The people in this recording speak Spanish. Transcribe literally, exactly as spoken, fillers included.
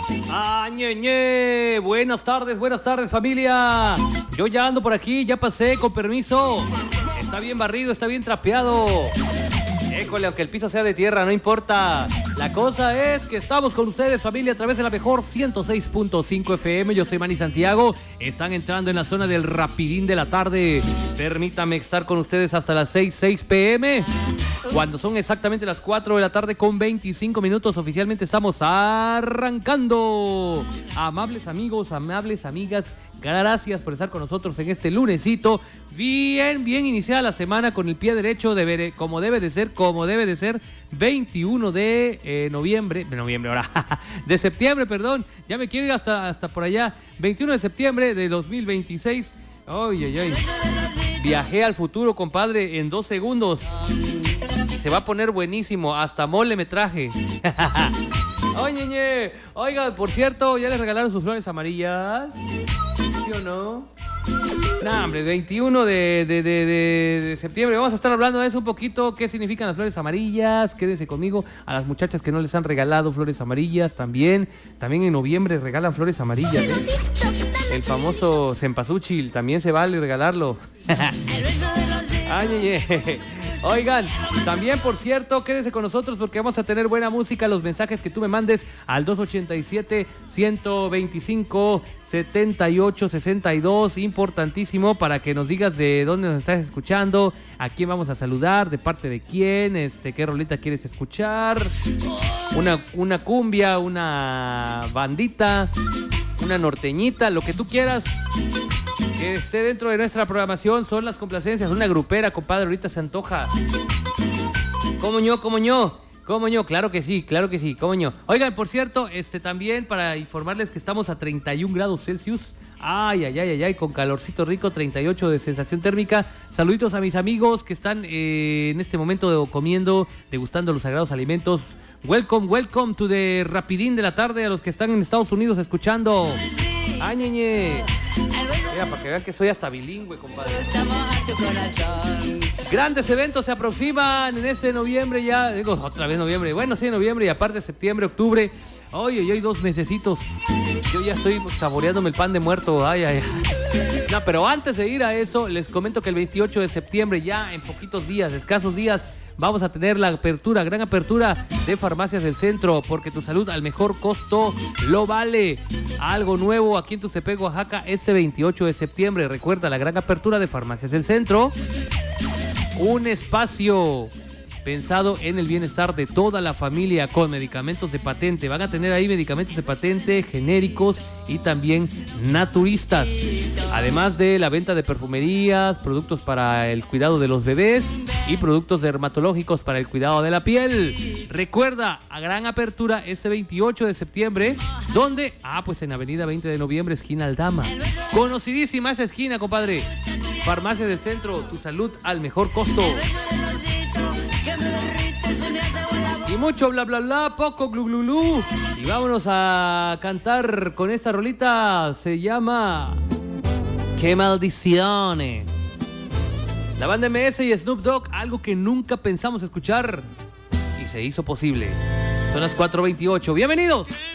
Ah, ñe, ñe. Buenas tardes, buenas tardes, familia. Yo ya ando por aquí, ya pasé, con permiso. Está bien barrido, está bien trapeado. École, aunque el piso sea de tierra, no importa. La cosa es que estamos con ustedes, familia, a través de la mejor ciento seis punto cinco F M. Yo soy Manny Santiago. Están entrando en la zona del rapidín de la tarde. Permítame estar con ustedes hasta las seis, seis P M Cuando son exactamente las cuatro de la tarde con veinticinco minutos, oficialmente estamos arrancando. Amables amigos, amables amigas, gracias por estar con nosotros en este lunesito. Bien, bien iniciada la semana con el pie derecho, de, como debe de ser, como debe de ser. veintiuno de eh, noviembre, de noviembre ahora, de septiembre, perdón. Ya me quiero ir hasta, hasta por allá. veintiuno de septiembre de dos mil veintiséis. Ay, ay, ay. Viajé al futuro, compadre, en dos segundos. Y se va a poner buenísimo. Hasta mole me traje. Oye, ñe. Oiga, por cierto, ¿ya les regalaron sus flores amarillas? ¿Sí o no? Nah, hombre, veintiuno de, de, de, de, de septiembre. Vamos a estar hablando de eso un poquito. ¿Qué significan las flores amarillas? Quédense conmigo. A las muchachas que no les han regalado flores amarillas también. También en noviembre regalan flores amarillas, ¿eh? El famoso cempasúchil también se vale regalarlo. Ay, ay, ay. Oigan, también, por cierto, quédese con nosotros porque vamos a tener buena música. Los mensajes que tú me mandes al dos ochenta y siete, ciento veinticinco, setenta y ocho, sesenta y dos. Importantísimo para que nos digas de dónde nos estás escuchando, a quién vamos a saludar, de parte de quién, este, qué roleta quieres escuchar. Una, una cumbia, una bandita, una norteñita, lo que tú quieras que esté dentro de nuestra programación. Son las complacencias, una grupera, compadre, ahorita se antoja. ¿Cómo ño, cómo ño? ¿Cómo ño? Claro que sí, claro que sí, cómo ño. Oigan, por cierto, este también para informarles que estamos a treinta y un grados Celsius. Ay, ay, ay, ay, ay, con calorcito rico, treinta y ocho de sensación térmica. Saluditos a mis amigos que están eh, en este momento comiendo, degustando los sagrados alimentos. Welcome, welcome to the Rapidín de la tarde a los que están en Estados Unidos escuchando. Ay, ñeñe. Mira, para que vean que soy hasta bilingüe, compadre. Grandes eventos se aproximan en este noviembre ya. Digo, otra vez noviembre. Bueno, sí, noviembre y aparte septiembre, octubre. Oye, oye, dos mesecitos. Yo ya estoy saboreándome el pan de muerto. Ay, ay, ay. No, pero antes de ir a eso, les comento que el veintiocho de septiembre, ya en poquitos días, escasos días, vamos a tener la apertura, gran apertura de Farmacias del Centro, porque tu salud al mejor costo lo vale. Algo nuevo aquí en Tuxtepec, Oaxaca, este veintiocho de septiembre. Recuerda, la gran apertura de Farmacias del Centro. Un espacio pensado en el bienestar de toda la familia con medicamentos de patente. Van a tener ahí medicamentos de patente, genéricos y también naturistas. Además de la venta de perfumerías, productos para el cuidado de los bebés y productos dermatológicos para el cuidado de la piel. Recuerda, a gran apertura este veintiocho de septiembre. ¿Dónde? Ah, pues en Avenida veinte de noviembre, esquina Aldama. Conocidísima esa esquina, compadre. Farmacia del Centro, tu salud al mejor costo. Y mucho bla bla bla, poco glu glu glu. Y vámonos a cantar con esta rolita. Se llama ¡Qué maldiciones! La banda M S y Snoop Dogg, algo que nunca pensamos escuchar y se hizo posible. Son las cuatro veintiocho. ¡Bienvenidos!